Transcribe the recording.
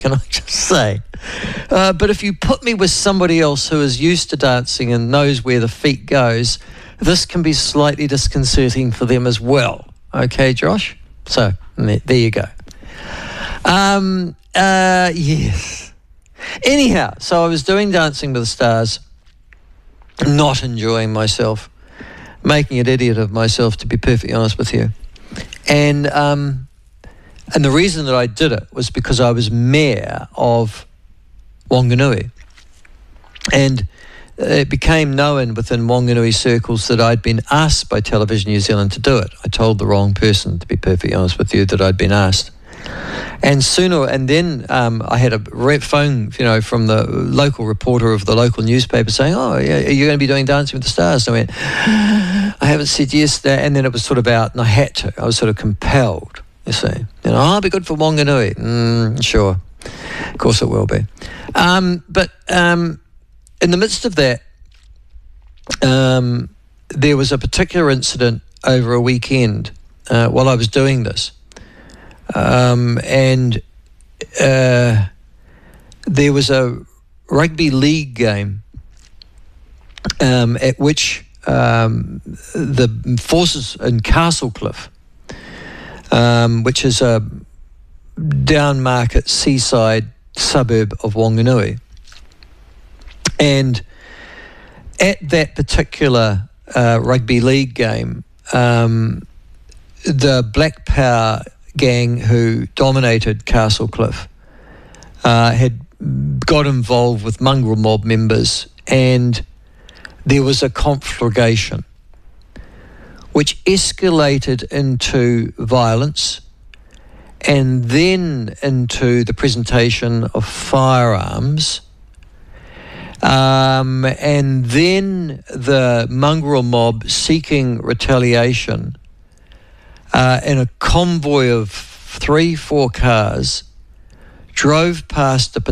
can I just say? But if you put me with somebody else who is used to dancing and knows where the feet goes, this can be slightly disconcerting for them as well. Okay, Josh? So, there you go. Yes. Anyhow, so I was doing Dancing with the Stars, not enjoying myself, making an idiot of myself, to be perfectly honest with you. And the reason that I did it was because I was mayor of Wanganui. And it became known within Wanganui circles that I'd been asked by Television New Zealand to do it. I told the wrong person, to be perfectly honest with you, that I'd been asked. And then I had a phone, from the local reporter of the local newspaper saying, "Oh, yeah, are you going to be doing Dancing with the Stars?" And I went, "I haven't said yes to that." And then it was sort of out, and I had to. I was sort of compelled, you see. I'll be good for Wanganui. Sure. Of course it will be. But in the midst of that, there was a particular incident over a weekend while I was doing this. And there was a rugby league game at which the forces in Castlecliff, which is a downmarket seaside suburb of Wanganui, and at that particular rugby league game, the Black Power gang who dominated Castlecliff had got involved with mongrel mob members, and there was a conflagration which escalated into violence and then into the presentation of firearms, and then the mongrel mob seeking retaliation in a convoy of 3-4 cars drove past the